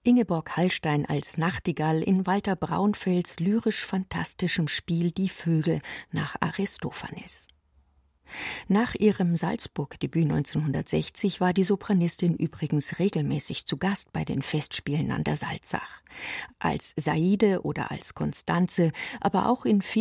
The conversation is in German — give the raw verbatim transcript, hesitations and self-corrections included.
Ingeborg Hallstein als Nachtigall in Walter Braunfels lyrisch-fantastischem Spiel Die Vögel nach Aristophanes. Nach ihrem Salzburg-Debüt neunzehnhundertsechzig war die Sopranistin übrigens regelmäßig zu Gast bei den Festspielen an der Salzach. Als Saide oder als Constanze, aber auch in